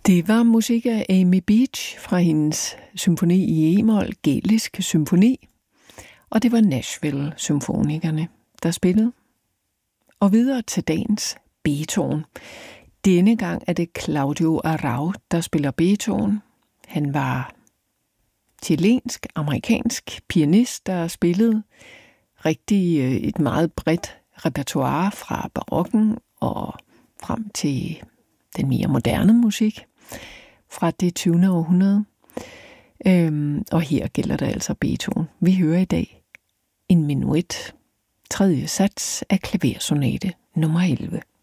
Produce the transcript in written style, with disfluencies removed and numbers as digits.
Det var musik af Amy Beach fra hendes symfoni i e-mol, Gælisk symfoni, og det var Nashville-symfonikerne, der spillede. Og videre til dagens Beethoven. Denne gang er det Claudio Arrau, der spiller Beethoven. Han var chilensk-amerikansk pianist, der spillede et meget bredt repertoire fra barokken og frem til den mere moderne musik fra det 20. århundrede. Og her gælder det altså Beethoven. Vi hører i dag en menuet, tredje sats af klaversonate nummer 11.